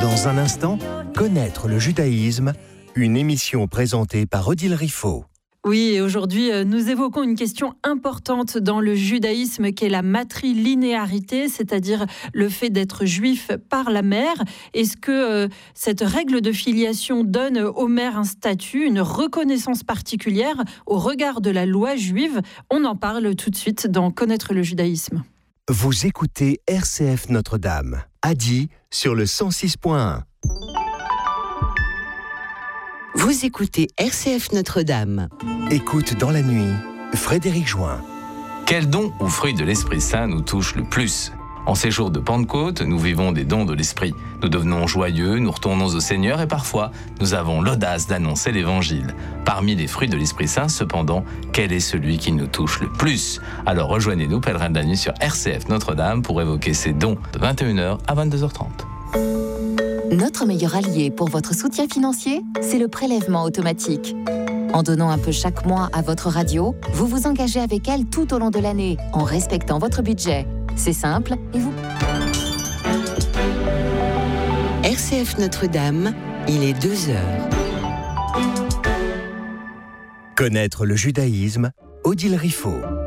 Dans un instant, connaître le judaïsme, une émission présentée par Odile Riffaut. Oui, et aujourd'hui, nous évoquons une question importante dans le judaïsme qui est la matrilinéarité, c'est-à-dire le fait d'être juif par la mère. Est-ce que cette règle de filiation donne aux mères un statut, une reconnaissance particulière au regard de la loi juive ? On en parle tout de suite dans Connaître le judaïsme. Vous écoutez RCF Notre-Dame, Adi sur le 106.1. Vous écoutez RCF Notre-Dame. Écoute dans la nuit, Frédéric Join. Quel don ou fruit de l'Esprit Saint nous touche le plus ? En ces jours de Pentecôte, nous vivons des dons de l'Esprit. Nous devenons joyeux, nous retournons au Seigneur et parfois, nous avons l'audace d'annoncer l'Évangile. Parmi les fruits de l'Esprit Saint, cependant, quel est celui qui nous touche le plus ? Alors rejoignez-nous, pèlerins de la nuit, sur RCF Notre-Dame pour évoquer ces dons de 21h à 22h30. Notre meilleur allié pour votre soutien financier, c'est le prélèvement automatique. En donnant un peu chaque mois à votre radio, vous vous engagez avec elle tout au long de l'année, en respectant votre budget. C'est simple et vous... RCF Notre-Dame, il est 2h. Connaître le judaïsme, Odile Riffaut.